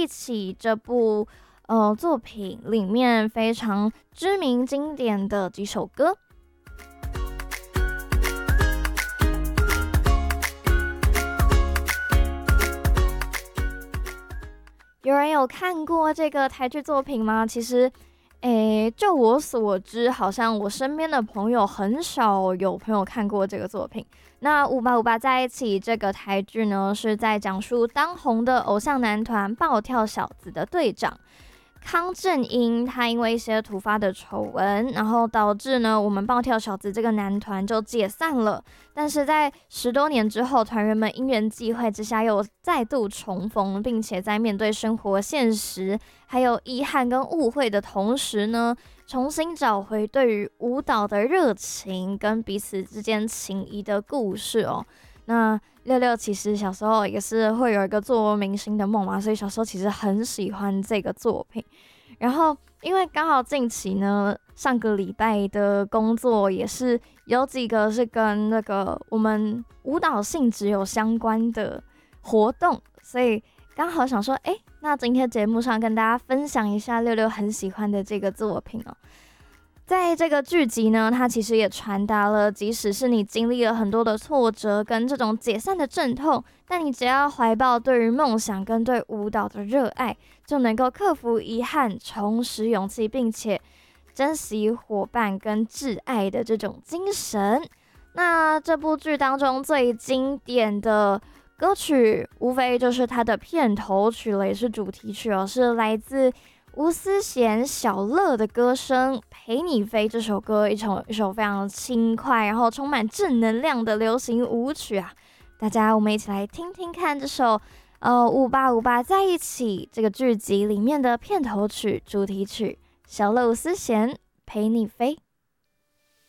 一起》这部作品里面非常知名经典的几首歌。有人有看过这个台剧作品吗？其实，就我所知，好像我身边的朋友很少有朋友看过这个作品。那5858在一起这个台剧呢，是在讲述当红的偶像男团暴跳小子的队长康正英，他因为一些突发的丑闻，然后导致呢我们暴跳小子这个男团就解散了。但是在10多年之后，团员们因缘际会之下又再度重逢，并且在面对生活现实还有遗憾跟误会的同时呢，重新找回对于舞蹈的热情跟彼此之间情谊的故事哦。那六六其实小时候也是会有一个做明星的梦嘛，所以小时候其实很喜欢这个作品。然后因为刚好近期呢，上个礼拜的工作也是有几个是跟那个我们舞蹈性质有相关的活动，所以刚好想说，那今天节目上跟大家分享一下六六很喜欢的这个作品哦。在这个剧集呢，它其实也传达了，即使是你经历了很多的挫折跟这种解散的阵痛，但你只要怀抱对于梦想跟对舞蹈的热爱，就能够克服遗憾，重拾勇气，并且珍惜伙伴跟挚爱的这种精神。那这部剧当中最经典的歌曲，无非就是它的片头曲了，也是主题曲哦，是来自吴思贤、小乐的歌声《陪你飞》这首歌，一首非常轻快，然后充满正能量的流行舞曲啊！大家，我们一起来听听看这首5858在一起这个剧集里面的片头曲、主题曲，小乐吴思贤《陪你飞》。